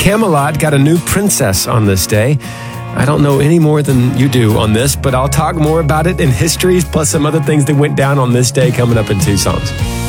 Camelot got a new princess on this day. I don't know any more than you do on this, but I'll talk more about it in histories plus some other things that went down on this day coming up in 2 songs.